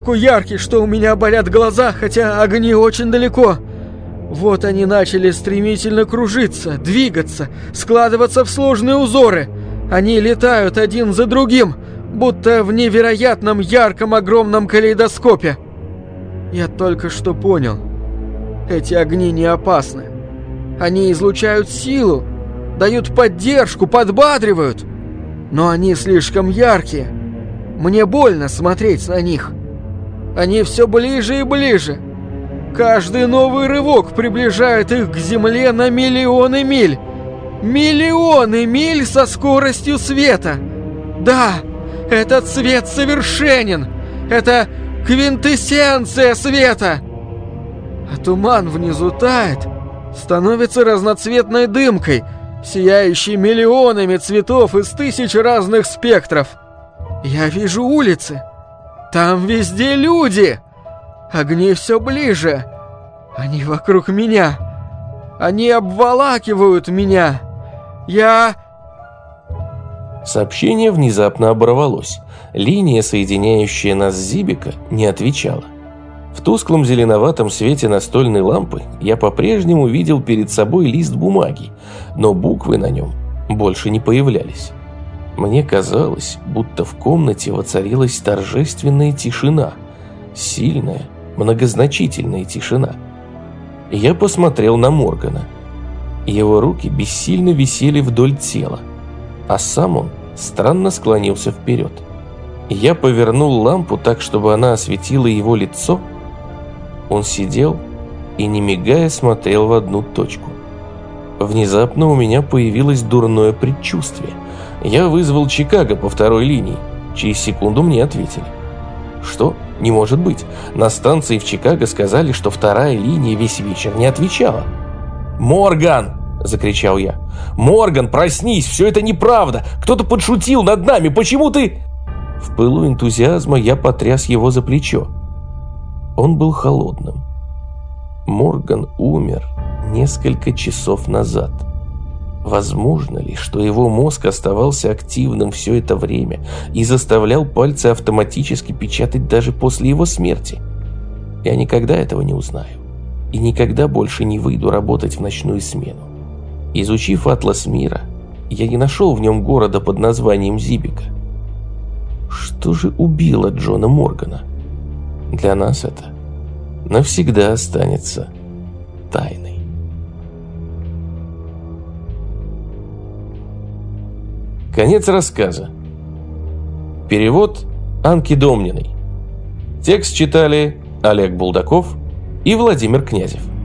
яркий, что у меня болят глаза, хотя огни очень далеко. Вот они начали стремительно кружиться, двигаться, складываться в сложные узоры. Они летают один за другим, будто в невероятном ярком огромном калейдоскопе. Я только что понял. Эти огни не опасны. Они излучают силу, дают поддержку, подбадривают. Но они слишком яркие. Мне больно смотреть на них. Они все ближе и ближе. Каждый новый рывок приближает их к земле на миллионы миль. Миллионы миль со скоростью света. Да, этот свет совершенен. Это квинтэссенция света. А туман внизу тает, становится разноцветной дымкой, сияющей миллионами цветов из тысяч разных спектров. Я вижу улицы. Там везде люди. Огни все ближе. Они вокруг меня. Они обволакивают меня. Сообщение внезапно оборвалось. Линия, соединяющая нас с Зибика, не отвечала. В тусклом зеленоватом свете настольной лампы я по-прежнему видел перед собой лист бумаги, но буквы на нем больше не появлялись. Мне казалось, будто в комнате воцарилась торжественная тишина, сильная, многозначительная тишина. Я посмотрел на Моргана. Его руки бессильно висели вдоль тела, а сам он странно склонился вперед. Я повернул лампу так, чтобы она осветила его лицо. Он сидел и, не мигая, смотрел в одну точку. Внезапно у меня появилось дурное предчувствие. Я вызвал Чикаго по второй линии. Через секунду мне ответили. Что? Не может быть. На станции в Чикаго сказали, что вторая линия весь вечер не отвечала. «Морган!» – закричал я. «Морган, проснись! Все это неправда! Кто-то подшутил над нами! Почему ты...» В пылу энтузиазма я потряс его за плечо. Он был холодным. Морган умер несколько часов назад. Возможно ли, что его мозг оставался активным все это время и заставлял пальцы автоматически печатать даже после его смерти? Я никогда этого не узнаю. И никогда больше не выйду работать в ночную смену. Изучив атлас мира, я не нашел в нем города под названием Зибика. Что же убило Джона Моргана? Для нас это навсегда останется тайной. Конец рассказа. Перевод Анки Домниной. Текст читали Олег Булдаков и Владимир Князев.